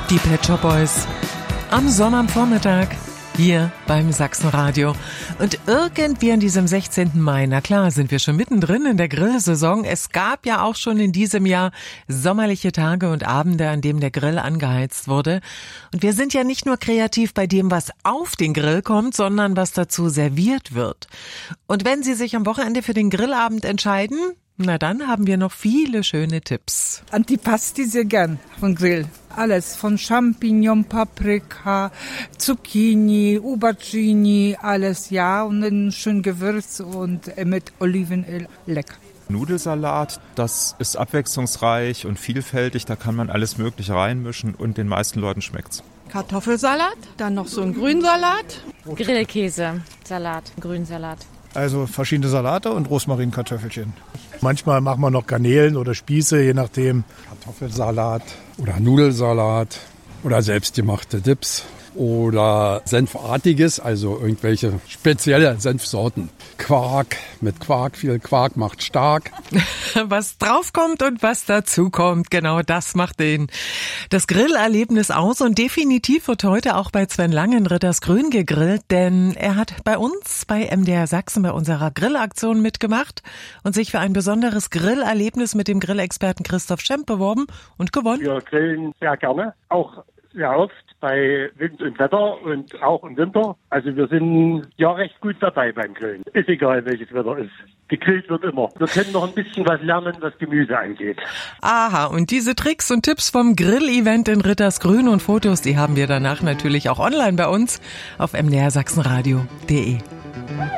Die Pet Shop Boys am Sonnabendvormittag hier beim Sachsenradio. Und irgendwie an diesem 16. Mai, na klar, sind wir schon mittendrin in der Grillsaison. Es gab ja auch schon in diesem Jahr sommerliche Tage und Abende, an denen der Grill angeheizt wurde. Und wir sind ja nicht nur kreativ bei dem, was auf den Grill kommt, sondern was dazu serviert wird. Und wenn Sie sich am Wochenende für den Grillabend entscheiden, na dann haben wir noch viele schöne Tipps. Antipasti sehr gern vom Grill. Alles von Champignon, Paprika, Zucchini, Aubergine, alles ja. Und ein schön Gewürz und mit Olivenöl. Lecker. Nudelsalat, das ist abwechslungsreich und vielfältig. Da kann man alles Mögliche reinmischen und den meisten Leuten schmeckt's. Kartoffelsalat, dann noch so ein Grünsalat. Grillkäse, Salat, Grünsalat. Also verschiedene Salate und Rosmarinkartoffelchen. Manchmal machen wir noch Garnelen oder Spieße, je nachdem. Kartoffelsalat oder Nudelsalat oder selbstgemachte Dips oder Senfartiges, also irgendwelche spezielle Senfsorten. Quark, mit Quark, viel Quark macht stark. Was draufkommt und was dazukommt, genau das macht das Grillerlebnis aus. Und definitiv wird heute auch bei Sven Langenritters Grün gegrillt, denn er hat bei uns, bei MDR Sachsen, bei unserer Grillaktion mitgemacht und sich für ein besonderes Grillerlebnis mit dem Grillexperten Christoph Schemp beworben und gewonnen. Wir grillen sehr gerne, auch sehr oft bei Wind und Wetter und auch im Winter. Also wir sind ja recht gut dabei beim Grillen. Ist egal, welches Wetter ist. Gegrillt wird immer. Wir können noch ein bisschen was lernen, was Gemüse angeht. Aha, und diese Tricks und Tipps vom Grill-Event in Rittersgrün und Fotos, die haben wir danach natürlich auch online bei uns auf mdrsachsenradio.de.